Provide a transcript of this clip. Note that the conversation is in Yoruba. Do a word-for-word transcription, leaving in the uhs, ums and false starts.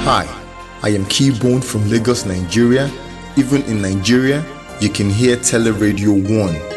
Hi, I am Keybone from Lagos, Nigeria. Even in Nigeria, you can hear Teleradio One.